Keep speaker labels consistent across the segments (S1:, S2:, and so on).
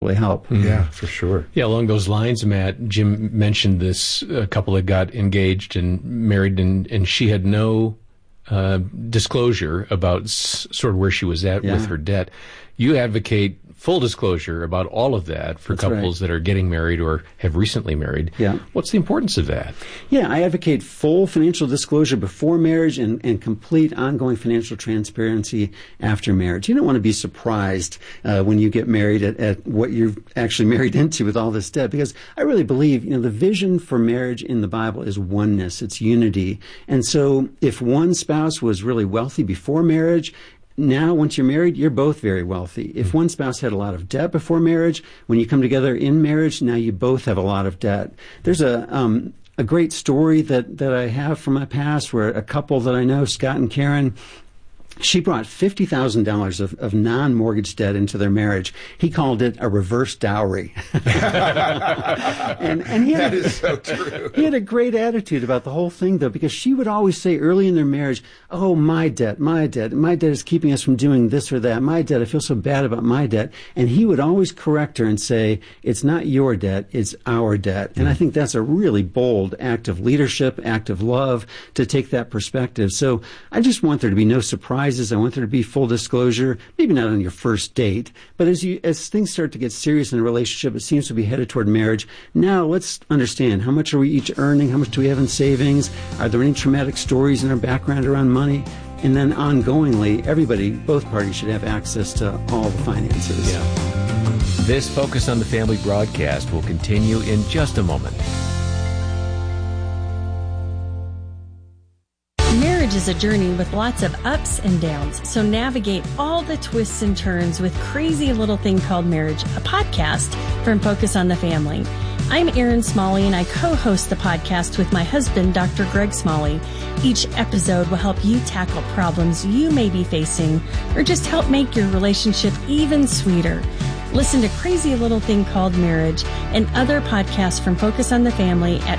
S1: help.
S2: Mm-hmm. Yeah, for sure.
S3: Yeah, along those lines, Matt, Jim mentioned this couple that got engaged and married, and she had no disclosure about sort of where she was at with her debt. You advocate full disclosure about all of that for couples that are getting married or have recently married.
S1: Yeah.
S3: What's the importance of that?
S1: Yeah, I advocate full financial disclosure before marriage and complete ongoing financial transparency after marriage. You don't want to be surprised when you get married at what you're actually married into with all this debt, because I really believe, the vision for marriage in the Bible is oneness, it's unity. And so if one spouse was really wealthy before marriage, now, once you're married, you're both very wealthy. If one spouse had a lot of debt before marriage, when you come together in marriage, now you both have a lot of debt. There's a great story that I have from my past where a couple that I know, Scott and Karen, she brought $50,000 of non-mortgage debt into their marriage. He called it a reverse dowry. and he had
S2: that is so true.
S1: He had a great attitude about the whole thing, though, because she would always say early in their marriage, "Oh, my debt is keeping us from doing this or that. My debt, I feel so bad about my debt." And he would always correct her and say, "It's not your debt, it's our debt." And I think that's a really bold act of leadership, act of love, to take that perspective. So I just want there to be no surprises. I want there to be full disclosure, maybe not on your first date, but as things start to get serious in a relationship, it seems to be headed toward marriage. Now let's understand, how much are we each earning? How much do we have in savings? Are there any traumatic stories in our background around money? And then ongoingly, both parties should have access to all the finances.
S3: Yeah.
S4: This Focus on the Family broadcast will continue in just a moment.
S5: Marriage is a journey with lots of ups and downs, so navigate all the twists and turns with Crazy Little Thing Called Marriage, a podcast from Focus on the Family. I'm Erin Smalley, and I co-host the podcast with my husband, Dr. Greg Smalley. Each episode will help you tackle problems you may be facing or just help make your relationship even sweeter. Listen to Crazy Little Thing Called Marriage and other podcasts from Focus on the Family at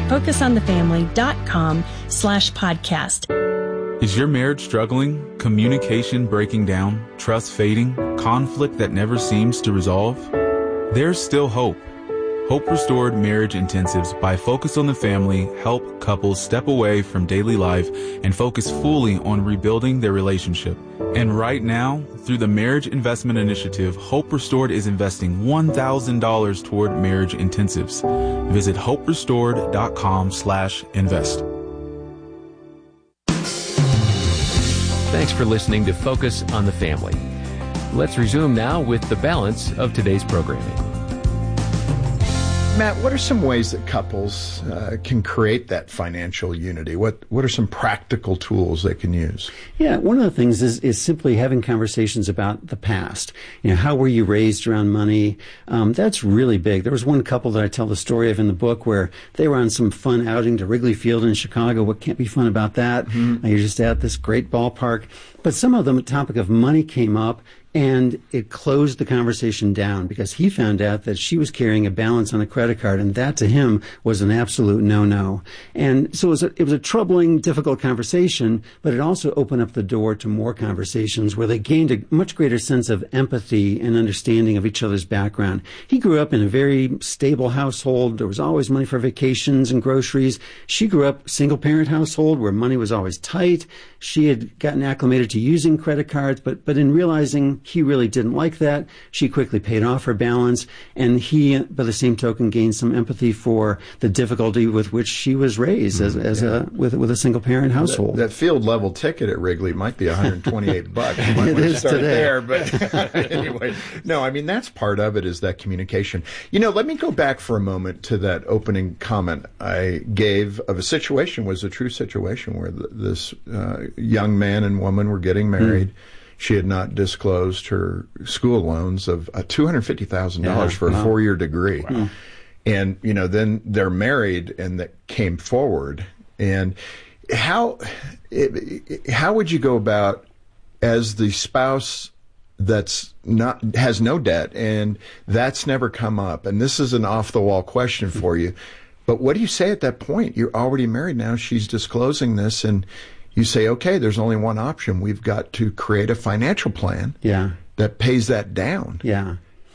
S5: focusonthefamily.com/podcast.
S6: Is your marriage struggling? Communication breaking down? Trust fading? Conflict that never seems to resolve? There's still hope. Hope Restored Marriage Intensives by Focus on the Family help couples step away from daily life and focus fully on rebuilding their relationship. And right now, through the Marriage Investment Initiative, Hope Restored is investing $1,000 toward marriage intensives. Visit hoperestored.com/invest.
S4: Thanks for listening to Focus on the Family. Let's resume now with the balance of today's programming.
S2: Matt, what are some ways that couples can create that financial unity? What are some practical tools they can use?
S1: Yeah, one of the things is simply having conversations about the past. How were you raised around money? That's really big. There was one couple that I tell the story of in the book where they were on some fun outing to Wrigley Field in Chicago. What can't be fun about that? Mm-hmm. You're just at this great ballpark. But some of them, the topic of money came up, and it closed the conversation down because he found out that she was carrying a balance on a credit card, and that to him was an absolute no-no. And so it was a troubling, difficult conversation, but it also opened up the door to more conversations where they gained a much greater sense of empathy and understanding of each other's background. He grew up in a very stable household. There was always money for vacations and groceries. She grew up single-parent household where money was always tight. She had gotten acclimated to using credit cards, but in realizing he really didn't like that, she quickly paid off her balance, and he, by the same token, gained some empathy for the difficulty with which she was raised with a single-parent household.
S2: That field level ticket at Wrigley might be $128. You might
S1: it is
S2: start
S1: today.
S2: There, but anyway, no, I mean that's part of it, is that communication. Let me go back for a moment to that opening comment I gave of a situation, was a true situation where this young man and woman were getting married. She had not disclosed her school loans of $250,000 for a 4-year degree. Wow. And, then they're married, and that came forward. And how would you go about, as the spouse has no debt, and that's never come up, and this is an off-the-wall question for you, but what do you say at that point? You're already married now. She's disclosing this, and you say, okay, there's only one option. We've got to create a financial plan that pays that down.
S1: Yeah.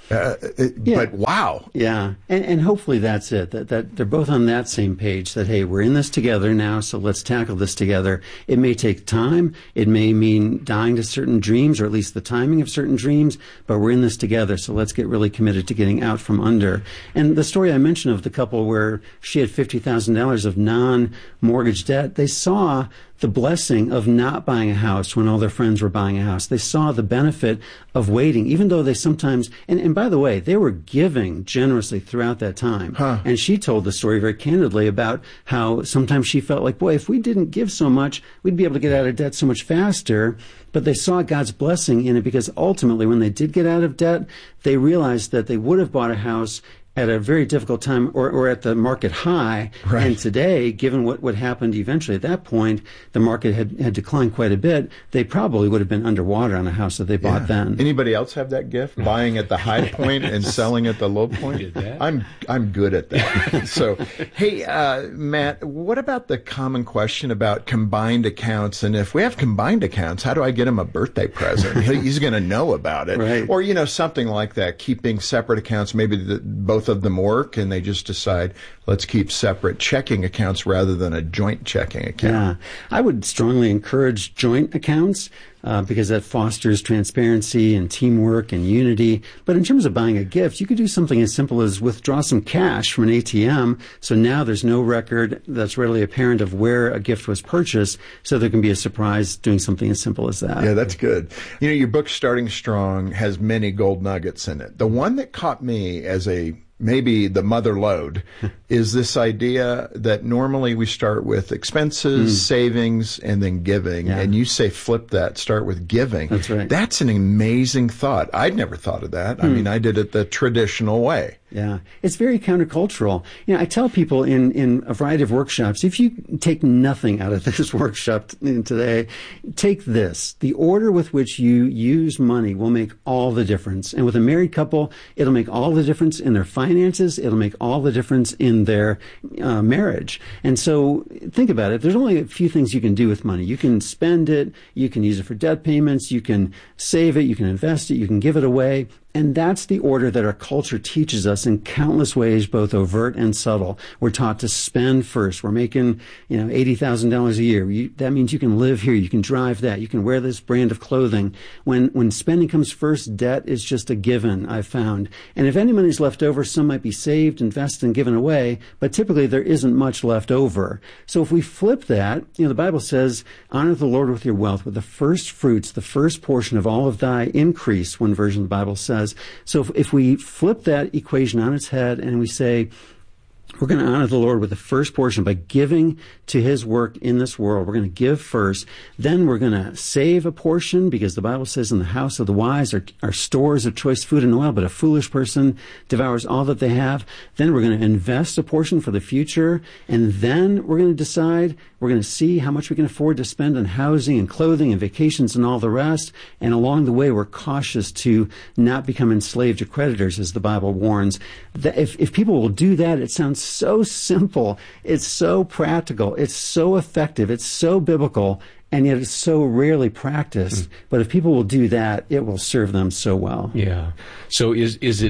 S2: But wow.
S1: Yeah. And hopefully that's it, that they're both on that same page, that, hey, we're in this together now, so let's tackle this together. It may take time. It may mean dying to certain dreams, or at least the timing of certain dreams, but we're in this together, so let's get really committed to getting out from under. And the story I mentioned of the couple where she had $50,000 of non-mortgage debt, they saw the blessing of not buying a house when all their friends were buying a house. They saw the benefit of waiting, even though they sometimes, and by the way, they were giving generously throughout that time. And she told the story very candidly about how sometimes she felt like, boy, if we didn't give so much, we'd be able to get out of debt so much faster. But they saw God's blessing in it, because ultimately when they did get out of debt, they realized that they would have bought a house at a very difficult time, or at the market high.
S2: Right.
S1: And today, given what happened eventually at that point, the market had declined quite a bit. They probably would have been underwater on a house that they bought then.
S2: Anybody else have that gift? Buying at the high point and selling at the low point?
S3: Did that?
S2: I'm good at that. So, hey, Matt, what about the common question about combined accounts? And if we have combined accounts, how do I get him a birthday present? He's going to know about it.
S1: Right.
S2: Or, something like that, keeping separate accounts, maybe both of them work and they just decide, let's keep separate checking accounts rather than a joint checking account.
S1: Yeah, I would strongly encourage joint accounts because that fosters transparency and teamwork and unity. But in terms of buying a gift, you could do something as simple as withdraw some cash from an ATM. So now there's no record that's readily apparent of where a gift was purchased. So there can be a surprise doing something as simple as that.
S2: Yeah, that's good. Your book, Starting Strong, has many gold nuggets in it. The one that caught me as maybe the mother lode is this idea that normally we start with expenses, savings, and then giving. Yeah. And you say flip that, start with giving.
S1: That's right.
S2: That's an amazing thought. I'd never thought of that. I mean, I did it the traditional way.
S1: Yeah, it's very countercultural. I tell people in a variety of workshops, if you take nothing out of this workshop today, take this. The order with which you use money will make all the difference. And with a married couple, it'll make all the difference in their finances. It'll make all the difference in their marriage. And so think about it. There's only a few things you can do with money. You can spend it. You can use it for debt payments. You can save it. You can invest it. You can give it away. And that's the order that our culture teaches us in countless ways, both overt and subtle. We're taught to spend first. We're making, $80,000 a year. That means you can live here. You can drive that. You can wear this brand of clothing. When spending comes first, debt is just a given, I've found. And if any money's left over, some might be saved, invested, and given away, but typically there isn't much left over. So if we flip that, the Bible says, honor the Lord with your wealth, with the first fruits, the first portion of all of thy increase, one version of the Bible says. So if we flip that equation on its head and we say, we're going to honor the Lord with the first portion by giving to his work in this world. We're going to give first. Then we're going to save a portion, because the Bible says in the house of the wise are stores of choice food and oil, but a foolish person devours all that they have. Then we're going to invest a portion for the future. And then we're going to decide, we're going to see how much we can afford to spend on housing and clothing and vacations and all the rest. And along the way, we're cautious to not become enslaved to creditors, as the Bible warns. If people will do that, it sounds so simple. It's so practical. It's so effective. It's so biblical. And yet it's so rarely practiced. But if people will do that, it will serve them so well.
S3: Yeah. So is it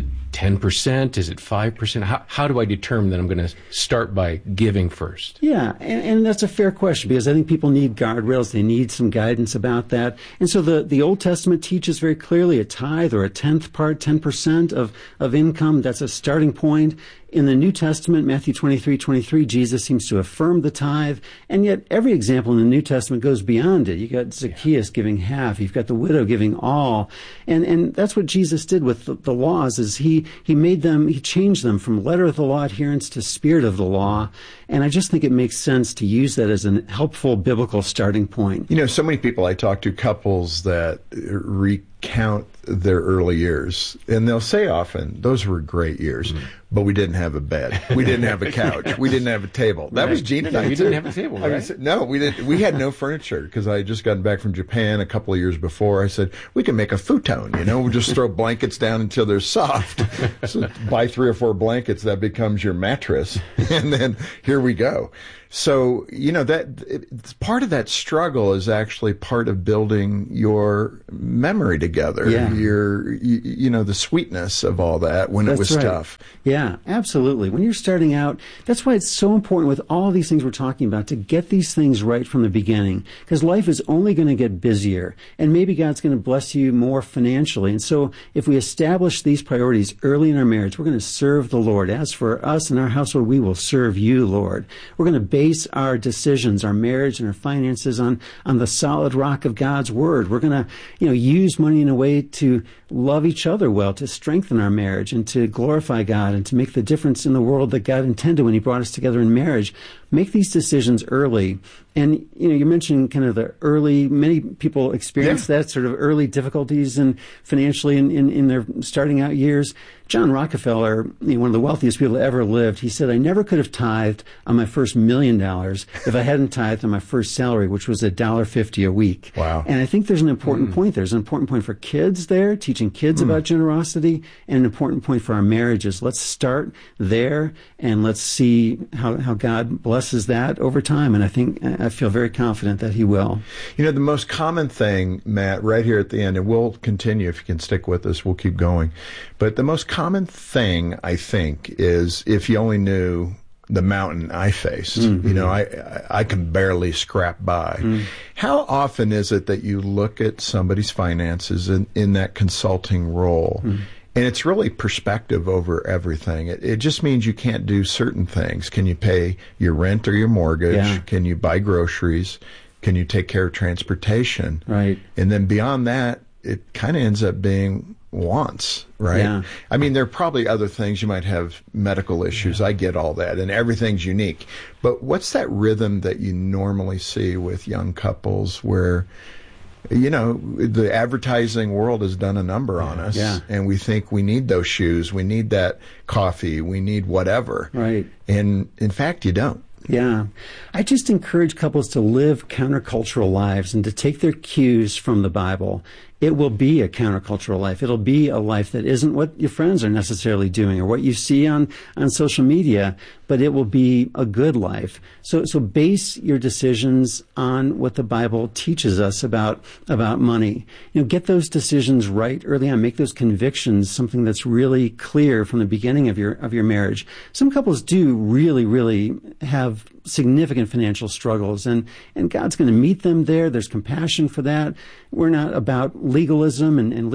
S3: 10%? Is it 5%? How do I determine that I'm going to start by giving first?
S1: Yeah, and that's a fair question, because I think people need guardrails. They need some guidance about that. And so the Old Testament teaches very clearly a tithe, or a tenth part, 10% of income. That's a starting point. In the New Testament, Matthew 23:23, Jesus seems to affirm the tithe, and yet every example in the New Testament goes beyond it. You got Zacchaeus giving half, you've got the widow giving all, and that's what Jesus did with the laws. Is he changed them from letter of the law adherence to spirit of the law, and I just think it makes sense to use that as a helpful biblical starting point.
S2: So many people I talk to, couples that recount their early years, and they'll say often, those were great years, but we didn't have a bed, we didn't have a couch, we didn't have a table. That was Gene and I.
S3: You didn't have a table, right?
S2: No, we didn't. We had no furniture, because I had just gotten back from Japan a couple of years before. I said, we can make a futon, we'll just throw blankets down until they're soft. So buy 3 or 4 blankets, that becomes your mattress, and then here we go. So, part of that struggle is actually part of building your memory together.
S1: Yeah.
S2: The sweetness of all that when it was tough.
S1: Yeah, absolutely. When you're starting out, that's why it's so important with all these things we're talking about to get these things right from the beginning. Because life is only going to get busier. And maybe God's going to bless you more financially. And so if we establish these priorities early in our marriage, we're going to serve the Lord. As for us and our household, we will serve you, Lord. We're going to base our decisions, our marriage and our finances on the solid rock of God's Word. We're going to, use money in a way to love each other well, to strengthen our marriage and to glorify God and to make the difference in the world that God intended when He brought us together in marriage. Make these decisions early. And, you mentioned kind of the early, many people experience that sort of early difficulties and financially in their starting out years. John Rockefeller, one of the wealthiest people that ever lived, he said, I never could have tithed on my first $1 million if I hadn't tithed on my first salary, which was $1.50 a week.
S2: Wow.
S1: And I think there's an important point there. There's an important point for kids there, teaching kids about generosity, and an important point for our marriages. Let's start there and let's see how God blesses that over time. And I feel very confident that He will.
S2: The most common thing, Matt, right here at the end, and we'll continue if you can stick with us, we'll keep going. But the most common thing, I think, is if you only knew the mountain I faced. I can barely scrap by. How often is it that you look at somebody's finances in that consulting role, and it's really perspective over everything? It just means you can't do certain things. Can you pay your rent or your mortgage?
S1: Yeah.
S2: Can you buy groceries? Can you take care of transportation?
S1: Right.
S2: And then beyond that, it kind of ends up being wants, right?
S1: Yeah.
S2: I mean, there are probably other things. You might have medical issues. I get all that, and everything's unique. But what's that rhythm that you normally see with young couples where, the advertising world has done a number on us, and we think we need those shoes, we need that coffee, we need whatever.
S1: Right.
S2: And in fact, you don't.
S1: Yeah. I just encourage couples to live countercultural lives and to take their cues from the Bible. It will be a countercultural life. It'll be a life that isn't what your friends are necessarily doing or what you see on social media, but it will be a good life. So base your decisions on what the Bible teaches us about money. Get those decisions right early on. Make those convictions something that's really clear from the beginning of your marriage. Some couples do really, really have significant financial struggles, and God's going to meet them there. There's compassion for that. We're not about legalism and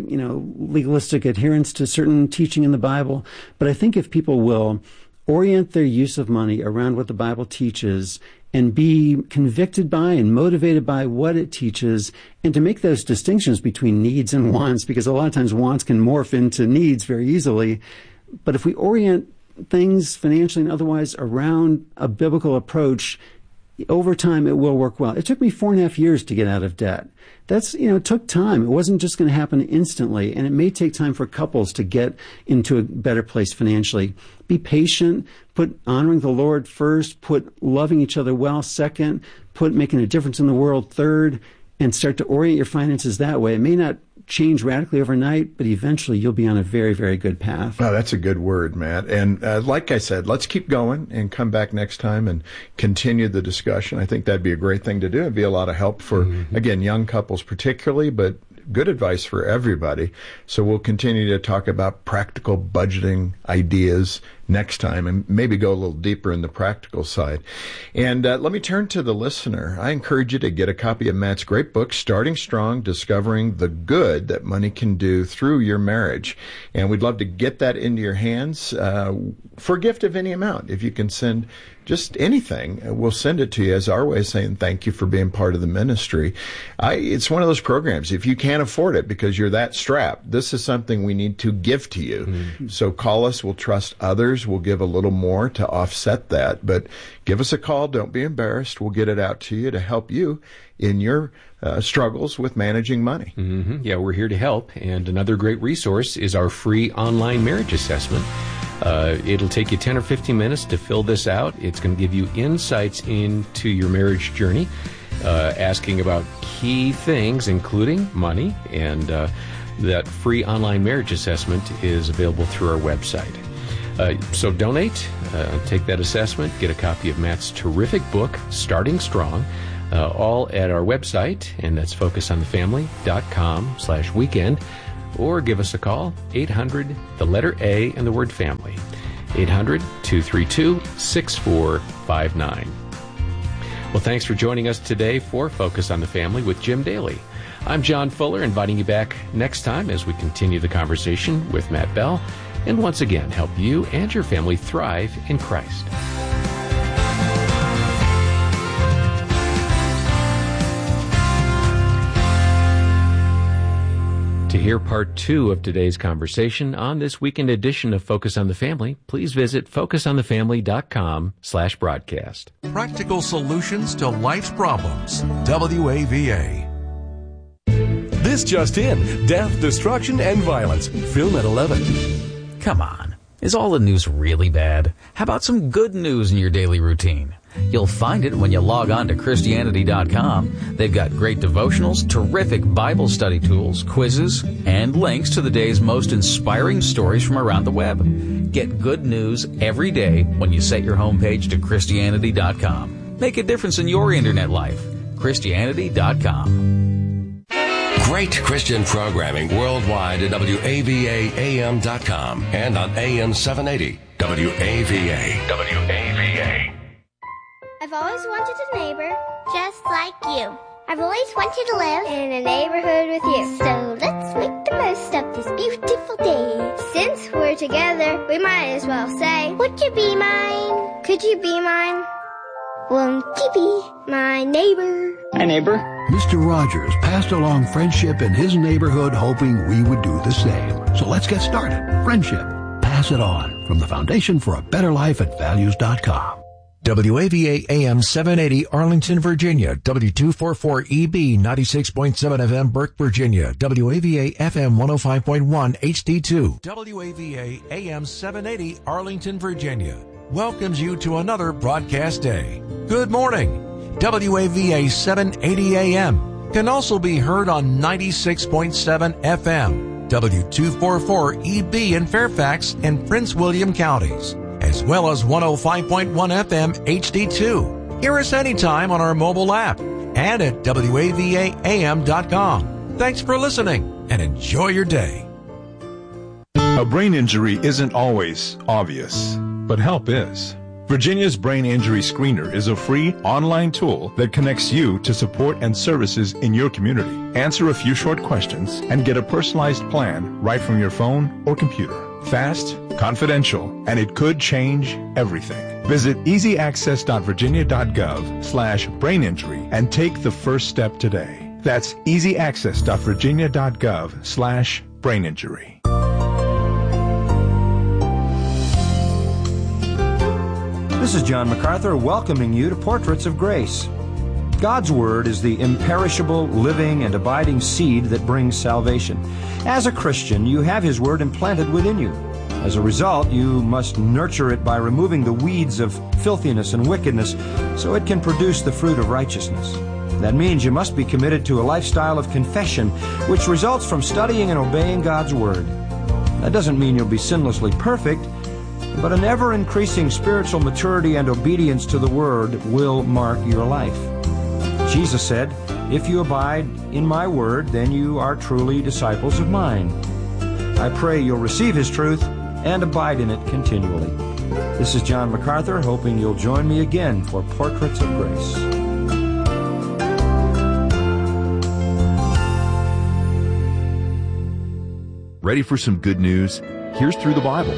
S1: legalistic adherence to certain teaching in the Bible. But I think if people will orient their use of money around what the Bible teaches and be convicted by and motivated by what it teaches, and to make those distinctions between needs and wants, because a lot of times wants can morph into needs very easily. But if we orient things financially and otherwise around a biblical approach, over time it will work well. It took me 4.5 years to get out of debt. That's, it took time. It wasn't just going to happen instantly, and it may take time for couples to get into a better place financially. Be patient, put honoring the Lord first, put loving each other well second, put making a difference in the world third, and start to orient your finances that way. It may not change radically overnight, but eventually you'll be on a very, very good path.
S2: Oh, that's a good word, Matt. And like I said, let's keep going and come back next time and continue the discussion. I think that'd be a great thing to do. It'd be a lot of help for, again, young couples particularly, but good advice for everybody. So we'll continue to talk about practical budgeting ideas next time and maybe go a little deeper in the practical side. And let me turn to the listener. I encourage you to get a copy of Matt's great book, Starting Strong, Discovering the Good That Money Can Do Through Your Marriage. And we'd love to get that into your hands for a gift of any amount. If you can send just anything, we'll send it to you as our way of saying thank you for being part of the ministry. It's one of those programs. If you can't afford it because you're that strapped, this is something we need to give to you. Mm-hmm. So call us. We'll trust others. We'll give a little more to offset that. But give us a call. Don't be embarrassed. We'll get it out to you to help you in your struggles with managing money.
S3: Mm-hmm. Yeah, we're here to help. And another great resource is our free online marriage assessment. It'll take you 10 or 15 minutes to fill this out. It's going to give you insights into your marriage journey, asking about key things, including money. And that free online marriage assessment is available through our website. So donate. take that assessment, get a copy of Matt's terrific book, Starting Strong, all at our website, and that's focusonthefamily.com/weekend, or give us a call, 800, the letter A and the word family, 800-232-6459. Well, thanks for joining us today for Focus on the Family with Jim Daly. I'm John Fuller, inviting you back next time as we continue the conversation with Matt Bell, and once again help you and your family thrive in Christ. To hear part 2 of today's conversation on this weekend edition of Focus on the Family, please visit focusonthefamily.com/broadcast.
S7: Practical solutions to life's problems. WAVA.
S8: This just in: death, destruction, and violence. Film at 11.
S9: Come on. Is all the news really bad? How about some good news in your daily routine? You'll find it when you log on to Christianity.com. They've got great devotionals, terrific Bible study tools, quizzes, and links to the day's most inspiring stories from around the web. Get good news every day when you set your homepage to Christianity.com. Make a difference in your internet life. Christianity.com.
S10: Great Christian programming worldwide at WAVAAM.com and on AM 780 WAVA. WAVA.
S11: I've always wanted a neighbor just like you. I've always wanted to live in a neighborhood with you. So let's make the most of this beautiful day. Since we're together, we might as well say, would you be mine? Could you be mine? Won't you be my neighbor?
S12: Hi, neighbor.
S13: Mr. Rogers passed along friendship in his neighborhood, hoping we would do the same. So let's get started. Friendship. Pass it on. From the Foundation for a Better Life at Values.com.
S7: WAVA AM 780 Arlington, Virginia. W244EB 96.7 FM Burke, Virginia. WAVA FM 105.1 HD2. WAVA AM 780 Arlington, Virginia welcomes you to another broadcast day. Good morning. WAVA 780 AM can also be heard on 96.7 FM. W244EB in Fairfax and Prince William counties, as well as 105.1 FM HD2. Hear us anytime on our mobile app and at WAVAAM.com. Thanks for listening and enjoy your day.
S14: A brain injury isn't always obvious, but help is. Virginia's Brain Injury Screener is a free online tool that connects you to support and services in your community. Answer a few short questions and get a personalized plan right from your phone or computer. Fast, confidential, and it could change everything. Visit easyaccess.virginia.gov/braininjury and take the first step today. That's easyaccess.virginia.gov/braininjury.
S15: This is John MacArthur welcoming you to Portraits of Grace. God's Word is the imperishable, living, and abiding seed that brings salvation. As a Christian, you have His Word implanted within you. As a result, you must nurture it by removing the weeds of filthiness and wickedness so it can produce the fruit of righteousness. That means you must be committed to a lifestyle of confession, which results from studying and obeying God's Word. That doesn't mean you'll be sinlessly perfect, but an ever-increasing spiritual maturity and obedience to the Word will mark your life. Jesus said, "If you abide in my Word, then you are truly disciples of mine." I pray you'll receive His truth and abide in it continually. This is John MacArthur, hoping you'll join me again for Portraits of Grace.
S16: Ready for some good news? Here's Through the Bible.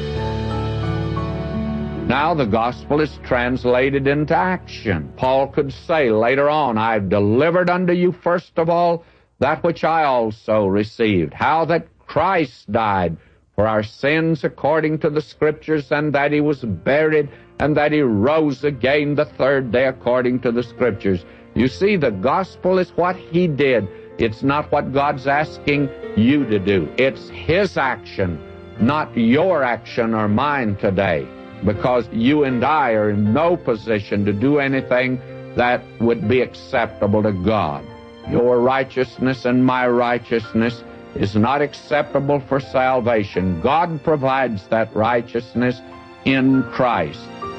S17: Now the gospel is translated into action. Paul could say later on, I've delivered unto you first of all that which I also received, how that Christ died for our sins according to the Scriptures, and that He was buried, and that He rose again the third day according to the Scriptures. You see, the gospel is what He did. It's not what God's asking you to do. It's His action, not your action or mine today, because you and I are in no position to do anything that would be acceptable to God. Your righteousness and my righteousness is not acceptable for salvation. God provides that righteousness in Christ.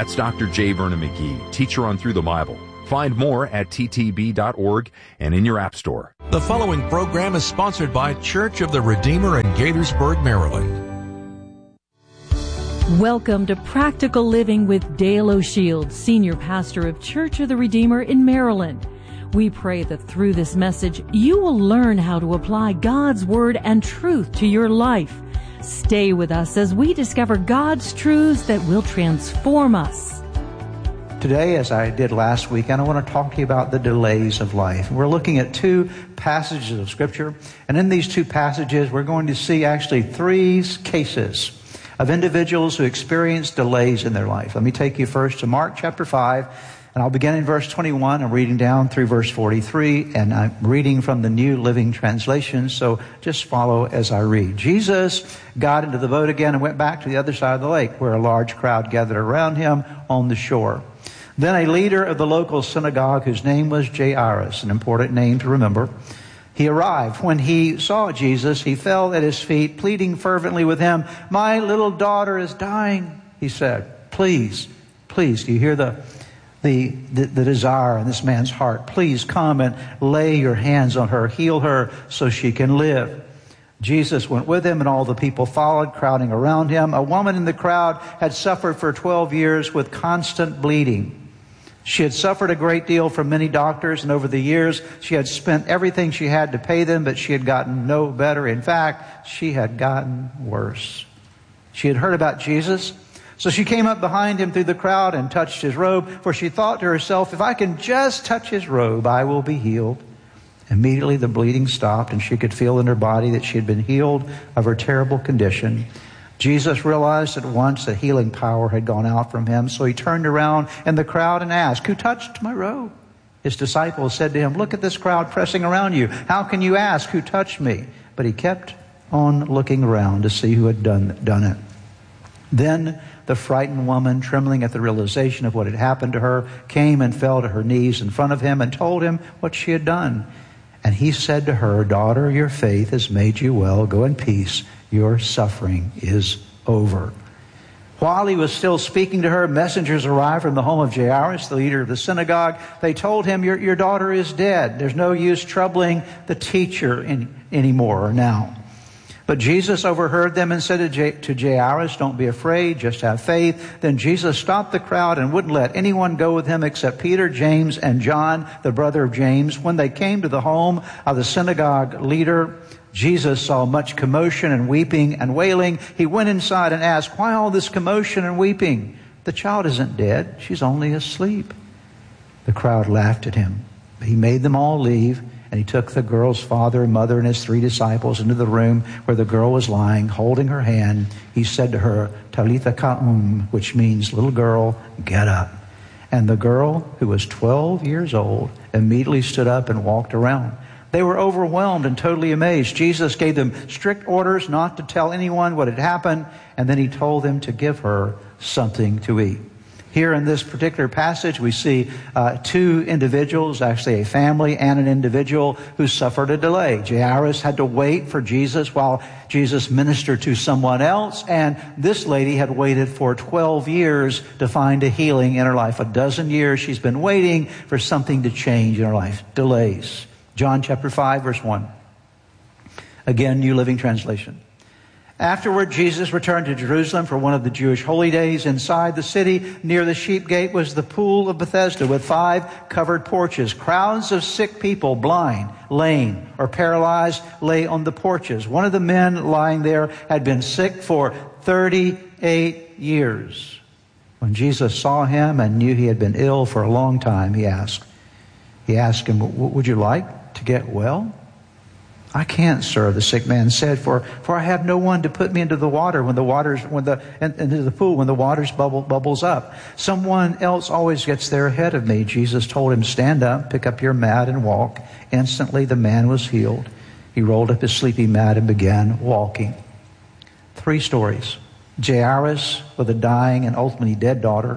S16: That's Dr. J. Vernon McGee, teacher on Through the Bible. Find more at ttb.org and in your app store.
S7: The following program is sponsored by Church of the Redeemer in Gaithersburg, Maryland.
S12: Welcome to Practical Living with Dale O'Shields, Senior Pastor of Church of the Redeemer in Maryland. We pray that through this message, you will learn how to apply God's Word and truth to your life. Stay with us as we discover God's truths that will transform us.
S18: Today, as I did last week, I want to talk to you about the delays of life. We're looking at two passages of Scripture, and in these two passages, we're going to see actually three cases of individuals who experience delays in their life. Let me take you first to Mark chapter 5, and I'll begin in verse 21. I'm reading down through verse 43, and I'm reading from the New Living Translation, so just follow as I read. Jesus got into the boat again and went back to the other side of the lake, where a large crowd gathered around him on the shore. Then a leader of the local synagogue, whose name was Jairus, an important name to remember, he arrived. When he saw Jesus, he fell at his feet, pleading fervently with him. "My little daughter is dying," he said. Please, do you hear the desire in this man's heart? Please come and lay your hands on her, heal her so she can live. Jesus went with him, and all the people followed, crowding around him. A woman in the crowd had suffered for 12 years with constant bleeding. She had suffered a great deal from many doctors, and over the years she had spent everything she had to pay them, but she had gotten no better. In fact, she had gotten worse. She had heard about Jesus, so she came up behind him through the crowd and touched his robe, for she thought to herself, "If I can just touch his robe, I will be healed." Immediately the bleeding stopped, and she could feel in her body that she had been healed of her terrible condition. Jesus realized at once that healing power had gone out from him, so he turned around in the crowd and asked, "Who touched my robe?" His disciples said to him, "Look at this crowd pressing around you. How can you ask, 'Who touched me?'" But he kept on looking around to see who had done it. Then the frightened woman, trembling at the realization of what had happened to her, came and fell to her knees in front of him and told him what she had done. And he said to her, "Daughter, your faith has made you well. Go in peace. Your suffering is over." While he was still speaking to her, messengers arrived from the home of Jairus, the leader of the synagogue. They told him, your daughter is dead. There's no use troubling the teacher anymore now. But Jesus overheard them and said to Jairus, "Don't be afraid, just have faith." Then Jesus stopped the crowd and wouldn't let anyone go with him except Peter, James, and John, the brother of James. When they came to the home of the synagogue leader, Jesus saw much commotion and weeping and wailing. He went inside and asked, "Why all this commotion and weeping? The child isn't dead. She's only asleep." The crowd laughed at him. He made them all leave, and he took the girl's father and mother and his 3 disciples into the room where the girl was lying. Holding her hand, he said to her, "Talitha koum," which means, "Little girl, get up." And the girl, who was 12 years old, immediately stood up and walked around. They were overwhelmed and totally amazed. Jesus gave them strict orders not to tell anyone what had happened, and then he told them to give her something to eat. Here in this particular passage, we see 2 individuals, actually a family and an individual, who suffered a delay. Jairus had to wait for Jesus while Jesus ministered to someone else, and this lady had waited for 12 years to find a healing in her life. A dozen years she's been waiting for something to change in her life. Delays. John chapter 5, verse 1. Again, New Living Translation. Afterward, Jesus returned to Jerusalem for one of the Jewish holy days. Inside the city, near the sheep gate, was the pool of Bethesda with 5 covered porches. Crowds of sick people, blind, lame, or paralyzed, lay on the porches. One of the men lying there had been sick for 38 years. When Jesus saw him and knew he had been ill for a long time, he asked him, "Would you like to get well?" "I can't, sir," the sick man said, for I have no one to put me into the water into the pool when the waters bubbles up. Someone else always gets there ahead of me. Jesus told him, "Stand up, pick up your mat and walk." Instantly the man was healed. He rolled up his sleeping mat and began walking. 3 stories. Jairus with a dying and ultimately dead daughter.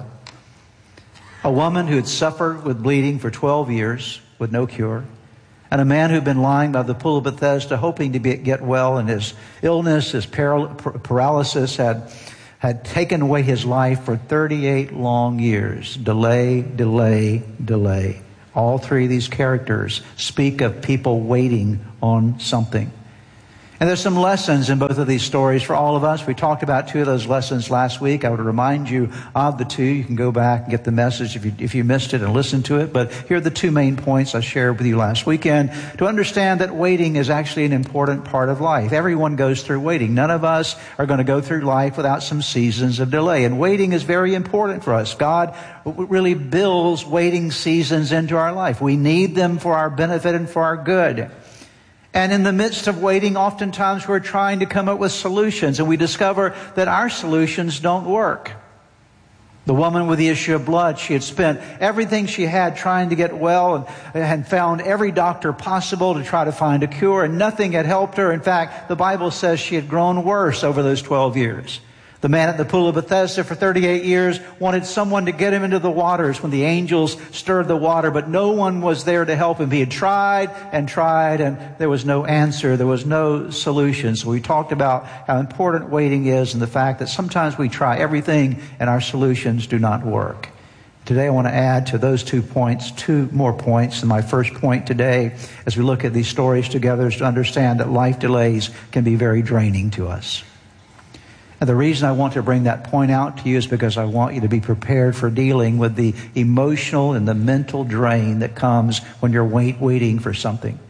S18: A woman who had suffered with bleeding for 12 years with no cure. And a man who'd been lying by the pool of Bethesda hoping to get well, and his illness, his paralysis had had taken away his life for 38 long years. Delay, delay, delay. All three of these characters speak of people waiting on something. And there's some lessons in both of these stories for all of us. We talked about two of those lessons last week. I would remind you of the two. You can go back and get the message if you missed it and listen to it. But here are the 2 main points I shared with you last weekend. To understand that waiting is actually an important part of life. Everyone goes through waiting. None of us are going to go through life without some seasons of delay. And waiting is very important for us. God really builds waiting seasons into our life. We need them for our benefit and for our good. And in the midst of waiting, oftentimes we're trying to come up with solutions, and we discover that our solutions don't work. The woman with the issue of blood, she had spent everything she had trying to get well and had found every doctor possible to try to find a cure, and nothing had helped her. In fact, the Bible says she had grown worse over those 12 years. The man at the pool of Bethesda for 38 years wanted someone to get him into the waters when the angels stirred the water, but no one was there to help him. He had tried, and there was no answer. There was no solution. So we talked about how important waiting is and the fact that sometimes we try everything and our solutions do not work. Today I want to add to those 2 points, 2 more points. And my first point today, as we look at these stories together, is to understand that life delays can be very draining to us. And the reason I want to bring that point out to you is because I want you to be prepared for dealing with the emotional and the mental drain that comes when you're waiting for something.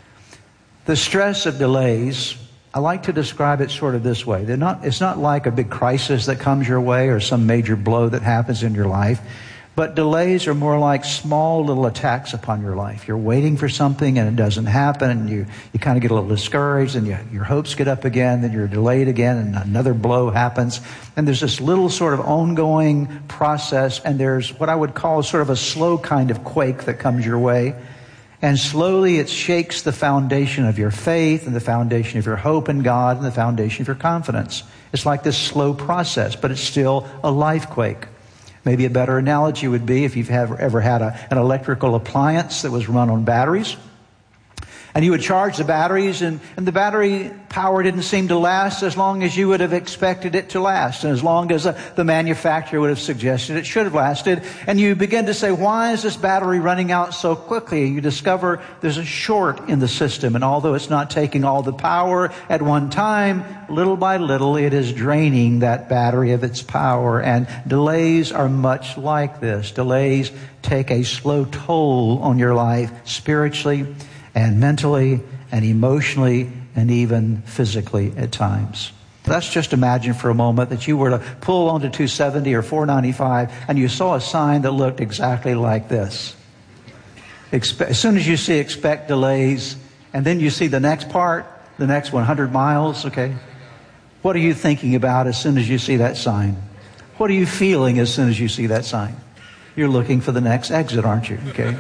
S18: The stress of delays, I like to describe it sort of this way. It's not like a big crisis that comes your way or some major blow that happens in your life. But delays are more like small little attacks upon your life. You're waiting for something and it doesn't happen, and you kind of get a little discouraged, and your hopes get up again, then you're delayed again, and another blow happens. And there's this little sort of ongoing process, and there's what I would call sort of a slow kind of quake that comes your way. And slowly it shakes the foundation of your faith and the foundation of your hope in God and the foundation of your confidence. It's like this slow process, but it's still a life quake. Maybe a better analogy would be if you've ever had an electrical appliance that was run on batteries. And you would charge the batteries, and the battery power didn't seem to last as long as you would have expected it to last, and as long as the manufacturer would have suggested it should have lasted. And you begin to say, why is this battery running out so quickly? And you discover there's a short in the system, and although it's not taking all the power at one time, little by little it is draining that battery of its power. And delays are much like this. Delays take a slow toll on your life spiritually and mentally and emotionally and even physically at times. Let's just imagine for a moment that you were to pull onto 270 or 495 and you saw a sign that looked exactly like this. As soon as you see expect delays, and then you see the next part, the next 100 miles, okay? What are you thinking about as soon as you see that sign? What are you feeling as soon as you see that sign? You're looking for the next exit, aren't you? Okay.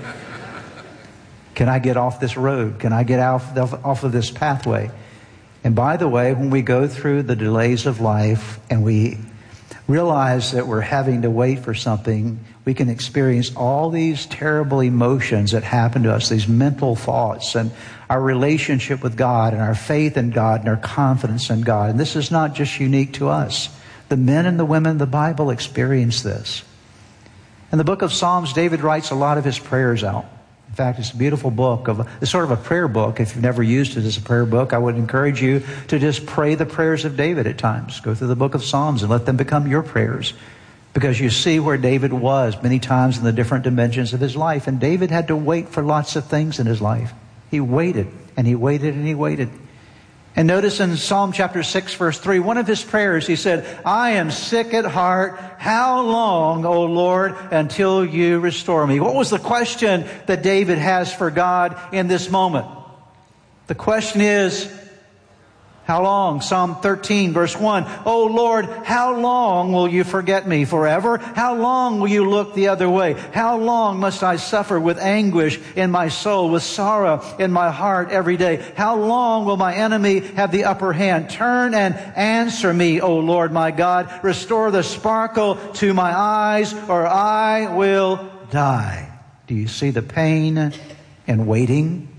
S18: Can I get off this road? Can I get off of this pathway? And by the way, when we go through the delays of life and we realize that we're having to wait for something, we can experience all these terrible emotions that happen to us, these mental thoughts, and our relationship with God and our faith in God and our confidence in God. And this is not just unique to us. The men and the women of the Bible experience this. In the book of Psalms, David writes a lot of his prayers out. In fact, it's a beautiful book. It's sort of a prayer book. If you've never used it as a prayer book, I would encourage you to just pray the prayers of David at times. Go through the book of Psalms and let them become your prayers. Because you see where David was many times in the different dimensions of his life. And David had to wait for lots of things in his life. He waited, and he waited, and he waited. And notice in Psalm chapter 6, verse 3, one of his prayers, he said, I am sick at heart. How long, O Lord, until you restore me? What was the question that David has for God in this moment? The question is, how long? Psalm 13, verse 1. O Lord, how long will you forget me? Forever? How long will you look the other way? How long must I suffer with anguish in my soul, with sorrow in my heart every day? How long will my enemy have the upper hand? Turn and answer me, O Lord my God. Restore the sparkle to my eyes, or I will die. Do you see the pain in waiting?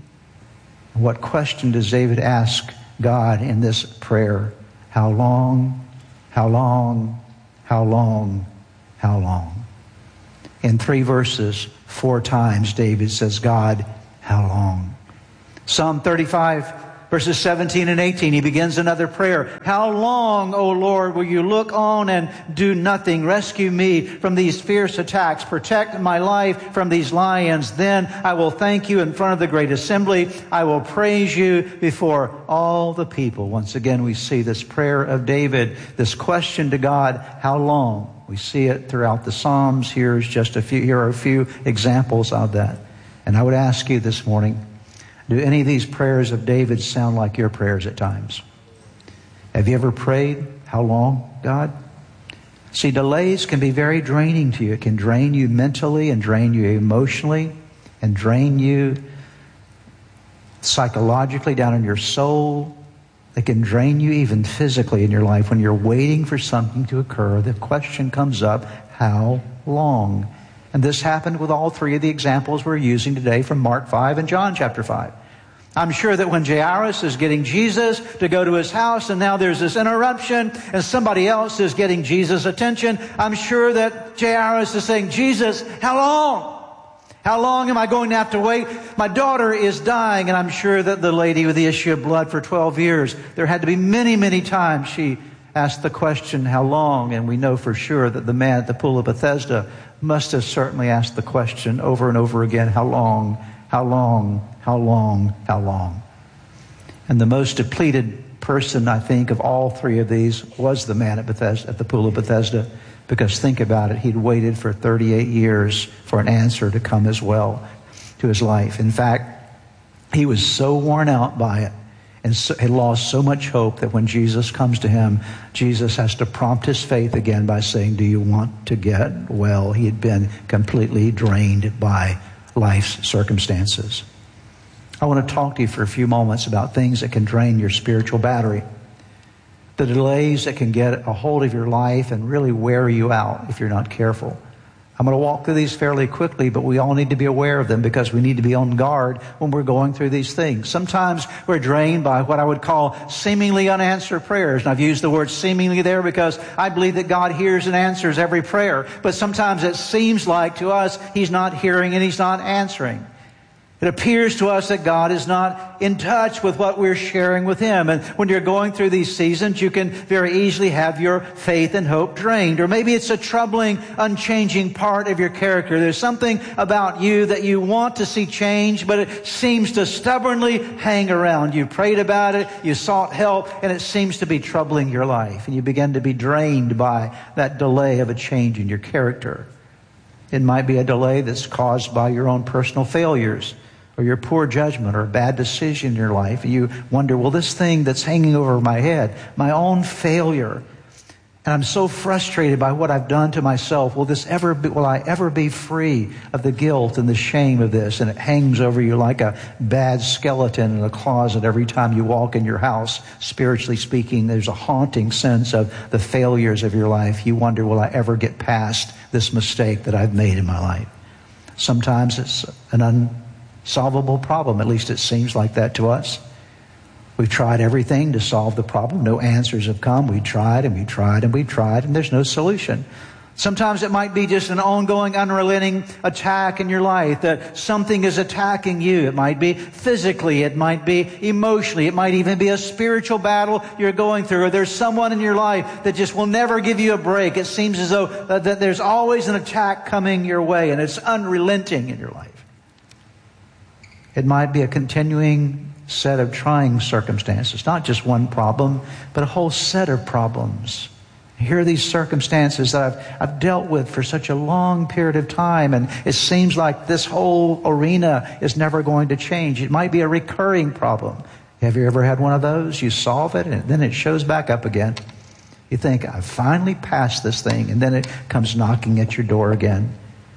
S18: What question does David ask God in this prayer? How long How long, how long, how long? In 3 verses, 4 times, David says, God, how long? Psalm 35, verses 17 and 18, he begins another prayer. How long, O Lord, will you look on and do nothing? Rescue me from these fierce attacks. Protect my life from these lions. Then I will thank you in front of the great assembly. I will praise you before all the people. Once again, we see this prayer of David, this question to God, how long? We see it throughout the Psalms. Here are a few examples of that. And I would ask you this morning, do any of these prayers of David sound like your prayers at times? Have you ever prayed, how long, God? See, delays can be very draining to you. It can drain you mentally and drain you emotionally and drain you psychologically down in your soul. It can drain you even physically in your life. When you're waiting for something to occur, the question comes up, how long? And this happened with all 3 of the examples we're using today from Mark 5 and John chapter 5. I'm sure that when Jairus is getting Jesus to go to his house and now there's this interruption and somebody else is getting Jesus' attention, I'm sure that Jairus is saying, Jesus, how long? How long am I going to have to wait? My daughter is dying. And I'm sure that the lady with the issue of blood for 12 years, there had to be many, many times she asked the question, how long? And we know for sure that the man at the pool of Bethesda must have certainly asked the question over and over again, how long, how long, how long, how long? And the most depleted person, I think, of all 3 of these was the man at the pool of Bethesda. Because think about it, he'd waited for 38 years for an answer to come as well to his life. In fact, he was so worn out by it and had lost so much hope that when Jesus comes to him, Jesus has to prompt his faith again by saying, do you want to get well? He had been completely drained by life's circumstances. I want to talk to you for a few moments about things that can drain your spiritual battery. The delays that can get a hold of your life and really wear you out if you're not careful. I'm going to walk through these fairly quickly, but we all need to be aware of them because we need to be on guard when we're going through these things. Sometimes we're drained by what I would call seemingly unanswered prayers. And I've used the word seemingly there because I believe that God hears and answers every prayer. But sometimes it seems like to us He's not hearing and He's not answering. It appears to us that God is not in touch with what we're sharing with Him. And when you're going through these seasons, you can very easily have your faith and hope drained. Or maybe it's a troubling, unchanging part of your character. There's something about you that you want to see change, but it seems to stubbornly hang around. You prayed about it, you sought help, and it seems to be troubling your life. And you begin to be drained by that delay of a change in your character. It might be a delay that's caused by your own personal failures, or your poor judgment, or a bad decision in your life. And you wonder, well, this thing that's hanging over my head, my own failure, and I'm so frustrated by what I've done to myself. Will I ever be free of the guilt and the shame of this? And it hangs over you like a bad skeleton in a closet every time you walk in your house. Spiritually speaking, there's a haunting sense of the failures of your life. You wonder, will I ever get past this mistake that I've made in my life? Sometimes it's an unsolvable problem. At least it seems like that to us. We've tried everything to solve the problem. No answers have come. We tried and we tried and we tried, and there's no solution. Sometimes it might be just an ongoing, unrelenting attack in your life, that something is attacking you. It might be physically, it might be emotionally, it might even be a spiritual battle you're going through, or there's someone in your life that just will never give you a break. It seems as though that there's always an attack coming your way, and it's unrelenting in your life. It might be a continuing set of trying circumstances, not just one problem, but a whole set of problems. Here are these circumstances that I've dealt with for such a long period of time, and it seems like this whole arena is never going to change. It might be a recurring problem. Have you ever had one of those? You solve it, and then it shows back up again. You think, I've finally passed this thing, and then it comes knocking at your door again.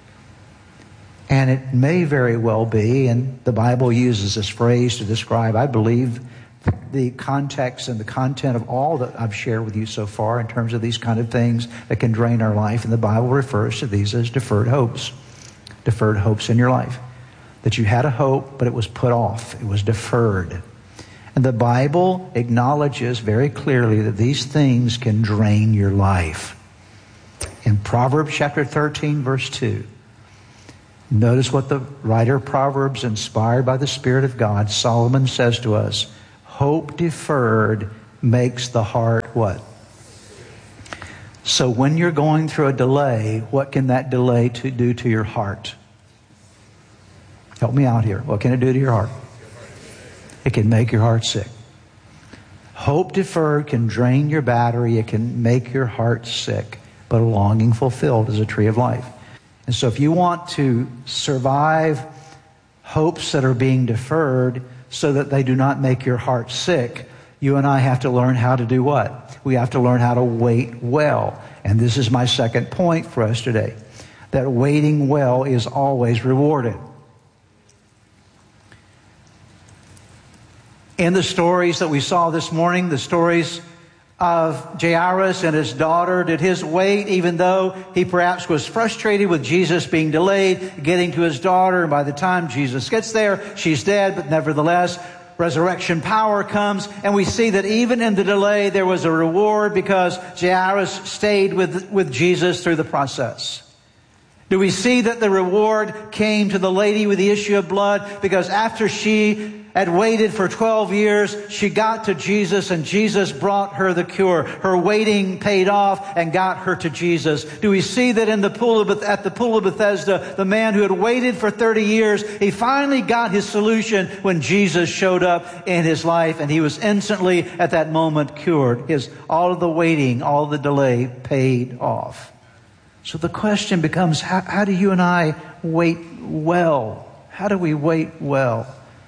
S18: And it may very well be, and the Bible uses this phrase to describe, I believe, the context and the content of all that I've shared with you so far in terms of these kind of things that can drain our life. And the Bible refers to these as deferred hopes. Deferred hopes in your life. That you had a hope, but it was put off. It was deferred. And the Bible acknowledges very clearly that these things can drain your life. In Proverbs chapter 13, verse 2, notice what the writer of Proverbs, inspired by the Spirit of God, Solomon says to us, hope deferred makes the heart what? So when you're going through a delay, what can that delay do to your heart? Help me out here. What can it do to your heart? It can make your heart sick. Hope deferred can drain your battery. It can make your heart sick. But a longing fulfilled is a tree of life. And so if you want to survive hopes that are being deferred so that they do not make your heart sick, you and I have to learn how to do what? We have to learn how to wait well. And this is my second point for us today. That waiting well is always rewarded. In the stories that we saw this morning, the stories of Jairus and his daughter, did his wait, even though he perhaps was frustrated with Jesus being delayed, getting to his daughter, and by the time Jesus gets there, she's dead, but nevertheless, resurrection power comes, and we see that even in the delay, there was a reward because Jairus stayed with Jesus through the process. Do we see that the reward came to the lady with the issue of blood because after she had waited for 12 years, she got to Jesus and Jesus brought her the cure. Her waiting paid off and got her to Jesus. Do we see that in at the pool of Bethesda, the man who had waited for 30 years, he finally got his solution when Jesus showed up in his life and he was instantly at that moment cured. All of the waiting, all of the delay paid off. So the question becomes, how do you and I wait well? How do we wait well?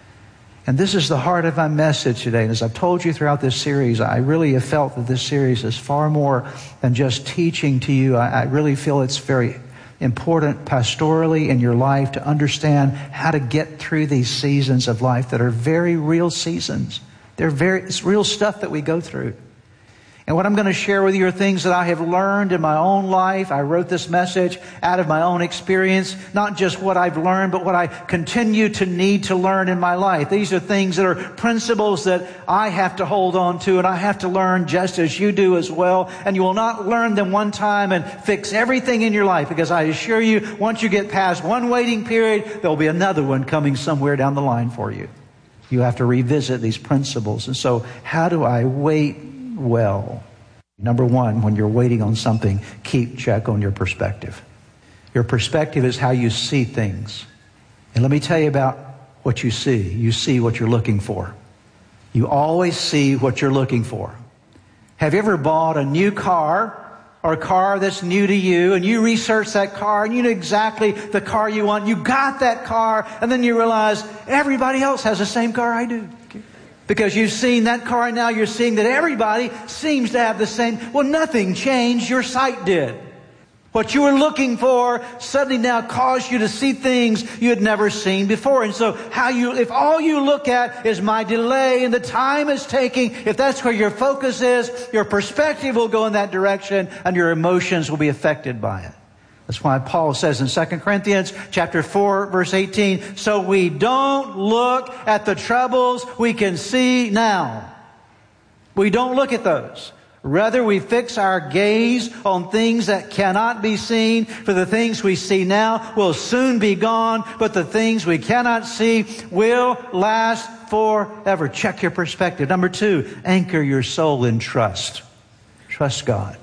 S18: And this is the heart of my message today. And as I've told you throughout this series, I really have felt that this series is far more than just teaching to you. I really feel it's very important pastorally in your life to understand how to get through these seasons of life that are very real seasons. It's real stuff that we go through. And what I'm going to share with you are things that I have learned in my own life. I wrote this message out of my own experience, not just what I've learned, but what I continue to need to learn in my life. These are things that are principles that I have to hold on to and I have to learn just as you do as well. And you will not learn them one time and fix everything in your life, because I assure you, once you get past one waiting period, there'll be another one coming somewhere down the line for you. You have to revisit these principles. And so, how do I wait well? Number one, when you're waiting on something, keep check on your perspective. Your perspective is how you see things. And let me tell you about what you see. You see what you're looking for. You always see what you're looking for. Have you ever bought a new car or a car that's new to you, and you research that car and you know exactly the car you want? You got that car, and then you realize everybody else has the same car I do. Because you've seen that car and now you're seeing that everybody seems to have the same. Well, nothing changed. Your sight did. What you were looking for suddenly now caused you to see things you had never seen before. And so if all you look at is my delay and the time it's taking, if that's where your focus is, your perspective will go in that direction and your emotions will be affected by it. That's why Paul says in 2 Corinthians chapter 4, verse 18, so we don't look at the troubles we can see now. We don't look at those. Rather, we fix our gaze on things that cannot be seen. For the things we see now will soon be gone, but the things we cannot see will last forever. Check your perspective. Number two, anchor your soul in trust. Trust God.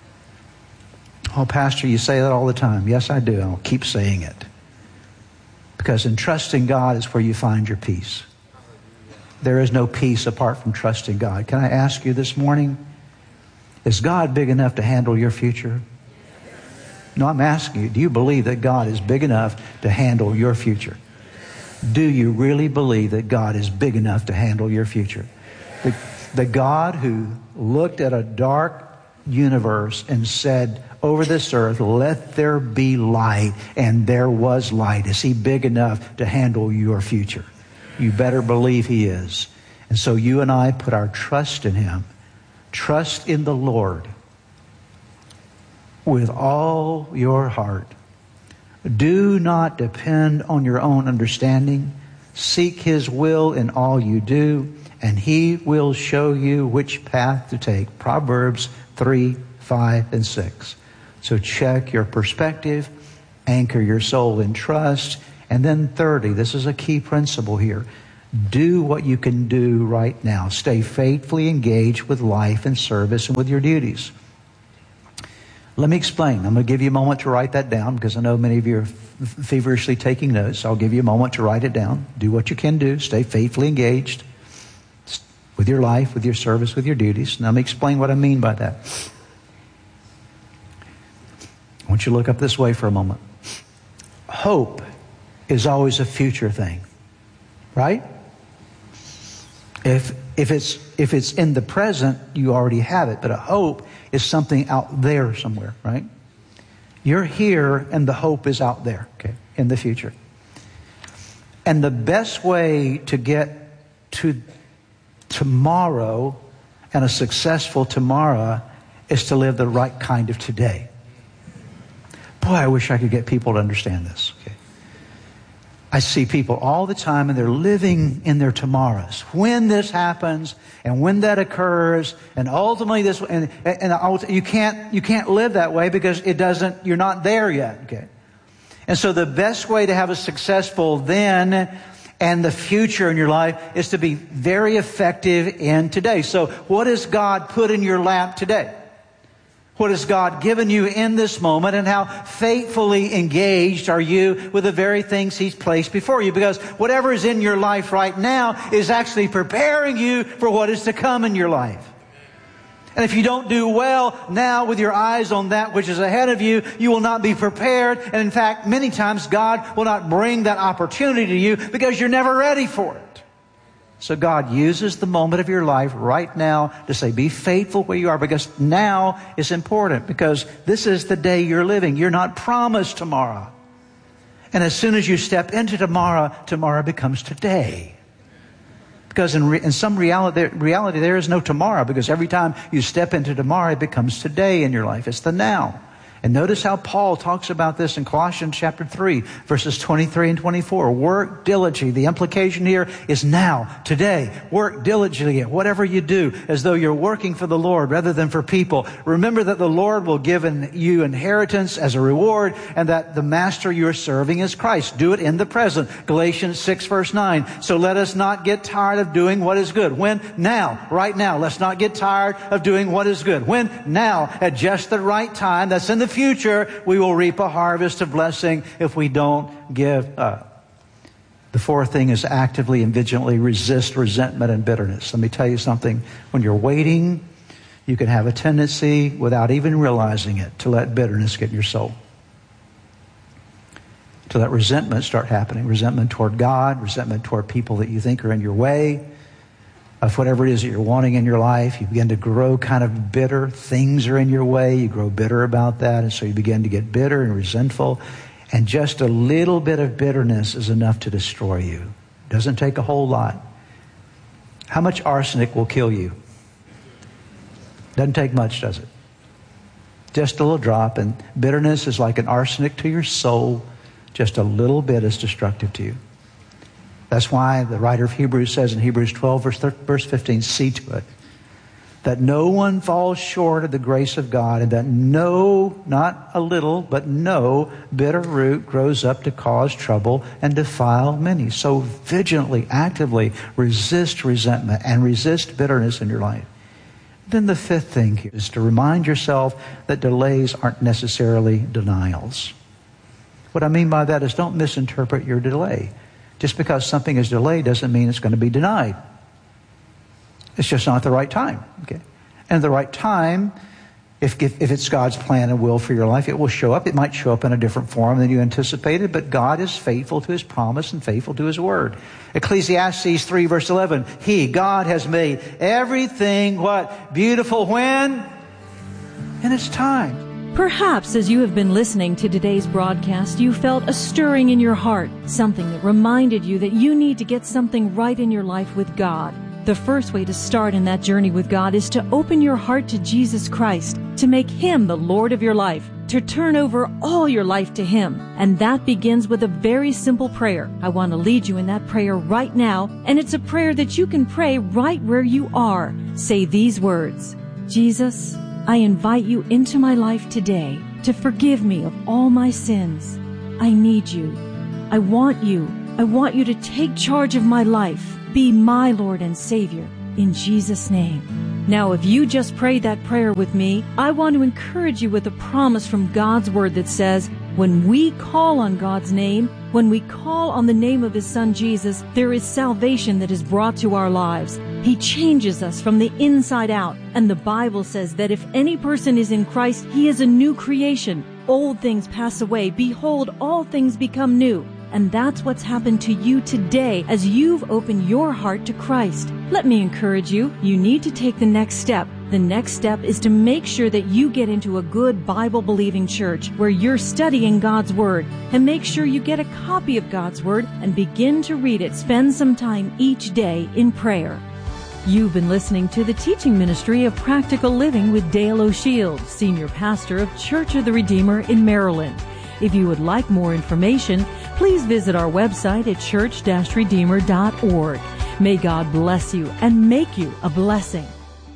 S18: Oh, Pastor, you say that all the time. Yes, I do. I'll keep saying it. Because in trusting God is where you find your peace. There is no peace apart from trusting God. Can I ask you this morning, is God big enough to handle your future? No, I'm asking you, do you believe that God is big enough to handle your future? Do you really believe that God is big enough to handle your future? The God who looked at a dark universe and said, over this earth, let there be light, and there was light. Is He big enough to handle your future? You better believe He is. And so you and I put our trust in Him. Trust in the Lord with all your heart. Do not depend on your own understanding. Seek His will in all you do, and He will show you which path to take. Proverbs 3, 5, and 6. So check your perspective, anchor your soul in trust, and then 30, this is a key principle here. Do what you can do right now. Stay faithfully engaged with life and service and with your duties. Let me explain. I'm going to give you a moment to write that down because I know many of you are feverishly taking notes. I'll give you a moment to write it down. Do what you can do. Stay faithfully engaged with your life, with your service, with your duties. Now let me explain what I mean by that. I want you to look up this way for a moment. Hope is always a future thing, right? If it's in the present, you already have it. But a hope is something out there somewhere, right? You're here and the hope is out there, okay, in the future. And the best way to get to tomorrow and a successful tomorrow is to live the right kind of today. Boy, I wish I could get people to understand this, okay? I see people all the time and they're living in their tomorrows. When this happens and when that occurs and ultimately this, and you can't live that way because you're not there yet, okay? And so the best way to have a successful then and the future in your life is to be very effective in today. So what has God put in your lap today? What has God given you in this moment, and how faithfully engaged are you with the very things He's placed before you? Because whatever is in your life right now is actually preparing you for what is to come in your life. And if you don't do well now with your eyes on that which is ahead of you, you will not be prepared. And in fact, many times God will not bring that opportunity to you because you're never ready for it. So God uses the moment of your life right now to say, be faithful where you are, because now is important, because this is the day you're living. You're not promised tomorrow. And as soon as you step into tomorrow, tomorrow becomes today. Because in some reality there is no tomorrow, because every time you step into tomorrow, it becomes today in your life. It's the now. And notice how Paul talks about this in Colossians chapter 3, verses 23 and 24. Work diligently. The implication here is now, today. Work diligently at whatever you do, as though you're working for the Lord rather than for people. Remember that the Lord will give you inheritance as a reward, and that the master you're serving is Christ. Do it in the present. Galatians 6, verse 9. So let us not get tired of doing what is good. When? Now. Right now. Let's not get tired of doing what is good. When? Now. At just the right time. That's in the future. We will reap a harvest of blessing if we don't give up. The fourth thing is actively and vigilantly resist resentment and bitterness. Let me tell you something. When you're waiting, you can have a tendency, without even realizing it, to let bitterness get in your soul. To let resentment start happening. Resentment toward God, resentment toward people that you think are in your way, of whatever it is that you're wanting in your life. You begin to grow kind of bitter. Things are in your way. You grow bitter about that. And so you begin to get bitter and resentful. And just a little bit of bitterness is enough to destroy you. It doesn't take a whole lot. How much arsenic will kill you? Doesn't take much, does it? Just a little drop. And bitterness is like an arsenic to your soul. Just a little bit is destructive to you. That's why the writer of Hebrews says in Hebrews 12, verse 15, see to it that no one falls short of the grace of God, and that no, not a little, but no bitter root grows up to cause trouble and defile many. So vigilantly, actively resist resentment and resist bitterness in your life. Then the fifth thing here is to remind yourself that delays aren't necessarily denials. What I mean by that is, don't misinterpret your delay. Just because something is delayed doesn't mean it's going to be denied. It's just not the right time. Okay? And the right time, if it's God's plan and will for your life, it will show up. It might show up in a different form than you anticipated, but God is faithful to His promise and faithful to His word. Ecclesiastes 3, verse 11. God has made everything, what? Beautiful when? In its time.
S12: Perhaps as you have been listening to today's broadcast, you felt a stirring in your heart, something that reminded you that you need to get something right in your life with God. The first way to start in that journey with God is to open your heart to Jesus Christ, to make Him the Lord of your life. to turn over all your life to Him. And that begins with a very simple prayer. I want to lead you in that prayer right now, and it's a prayer that you can pray right where you are. Say these words: Jesus, I invite you into my life today to forgive me of all my sins. I need you. I want you. I want you to take charge of my life. Be my Lord and Savior. In Jesus' name. Now, if you just prayed that prayer with me, I want to encourage you with a promise from God's Word that says, when we call on God's name, when we call on the name of His Son Jesus, there is salvation that is brought to our lives. He changes us from the inside out. And the Bible says that if any person is in Christ, he is a new creation. Old things pass away. Behold, all things become new. And that's what's happened to you today as you've opened your heart to Christ. Let me encourage you. You need to take the next step. The next step is to make sure that you get into a good Bible-believing church where you're studying God's Word. And make sure you get a copy of God's Word and begin to read it. Spend some time each day in prayer. You've been listening to the teaching ministry of Practical Living with Dale O'Shields, Senior Pastor of Church of the Redeemer in Maryland. If you would like more information, please visit our website at church-redeemer.org. May God bless you and make you a blessing.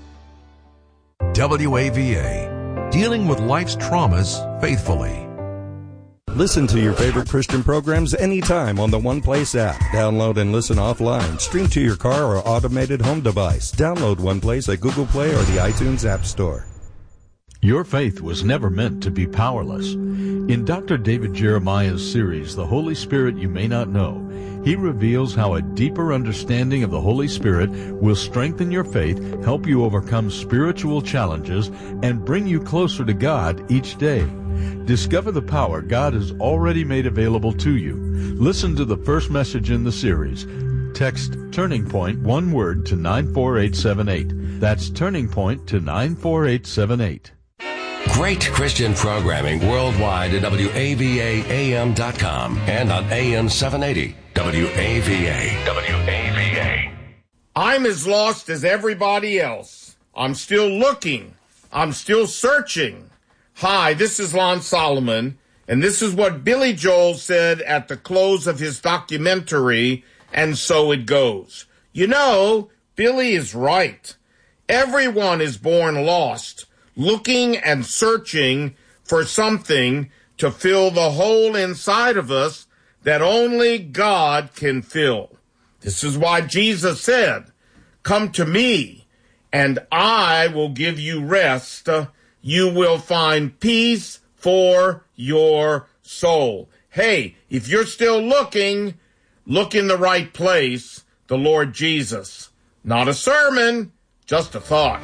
S7: WAVA, dealing with life's traumas faithfully.
S19: Listen to your favorite Christian programs anytime on the One Place app. Download and listen offline. Stream to your car or automated home device. Download One Place at Google Play or the iTunes App Store.
S20: Your faith was never meant to be powerless. In Dr. David Jeremiah's series, The Holy Spirit You May Not Know, he reveals how a deeper understanding of the Holy Spirit will strengthen your faith, help you overcome spiritual challenges, and bring you closer to God each day. Discover the power God has already made available to you. Listen to the first message in the series. Text Turning Point, one word, to 94878. That's Turning Point to 94878.
S10: Great Christian programming worldwide at WAVAAM.com and on AM 780 WAVA. WAVA.
S21: I'm as lost as everybody else. I'm still looking. I'm still searching. Hi, this is Lon Solomon, and this is what Billy Joel said at the close of his documentary, And So It Goes. You know, Billy is right. Everyone is born lost, looking and searching for something to fill the hole inside of us that only God can fill. This is why Jesus said, "Come to me, and I will give you rest. You will find peace for your soul." Hey, if you're still looking, look in the right place, the Lord Jesus. Not a sermon, just a thought.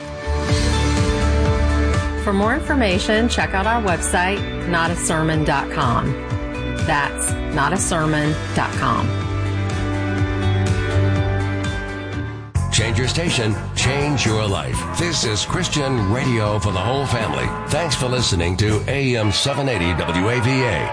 S22: For more information, check out our website, notasermon.com. That's notasermon.com.
S10: Change your station, change your life. This is Christian radio for the whole family. Thanks for listening to AM 780 WAVA.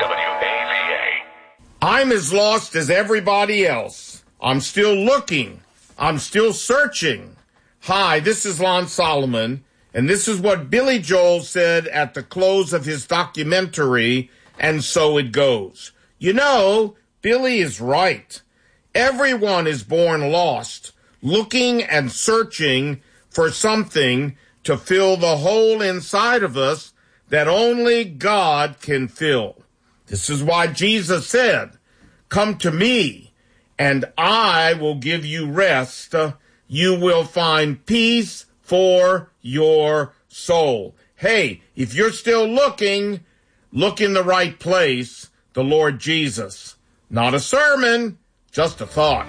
S21: I'm as lost as everybody else. I'm still looking. I'm still searching. Hi, this is Lon Solomon, and this is what Billy Joel said at the close of his documentary, And So It Goes. You know, Billy is right. Everyone is born lost, looking and searching for something to fill the hole inside of us that only God can fill. This is why Jesus said, "Come to me, and I will give you rest. You will find peace for your soul." Hey, if you're still looking, look in the right place, the Lord Jesus. Not a sermon, just a thought.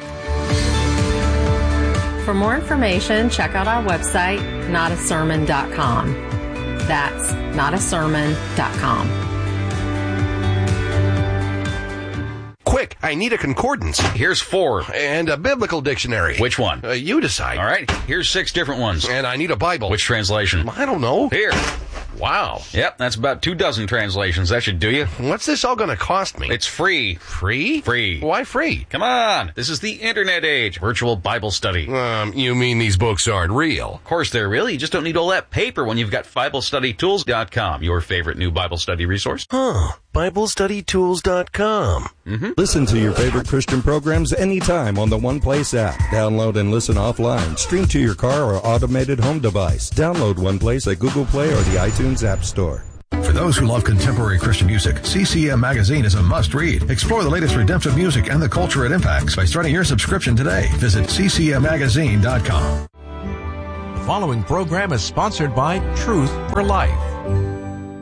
S22: For more information, check out our website, notasermon.com. That's notasermon.com.
S23: Quick, I need a concordance.
S24: Here's 4.
S23: And a biblical dictionary.
S24: Which one?
S23: You decide.
S24: All right, here's 6 different ones.
S23: And I need a Bible.
S24: Which translation?
S23: I don't know.
S24: Here.
S4: Wow. Yep, that's about 24 translations. That should do you.
S5: What's this all going to cost me?
S4: It's free.
S5: Free?
S4: Free.
S5: Why free?
S4: Come on. This is the internet age. Virtual Bible study.
S5: You mean these books aren't real?
S4: Of course they're real. You just don't need all that paper when you've got BibleStudyTools.com, your favorite new Bible study resource.
S5: BibleStudyTools.com.
S4: Mm-hmm.
S19: Listen to your favorite Christian programs anytime on the One Place app. Download and listen offline. Stream to your car or automated home device. Download One Place at Google Play or the iTunes App Store.
S6: For those who love contemporary Christian music, CCM Magazine is a must-read. Explore the latest redemptive music and the culture it impacts by starting your subscription today. Visit ccmmagazine.com.
S7: The following program is sponsored by Truth for Life.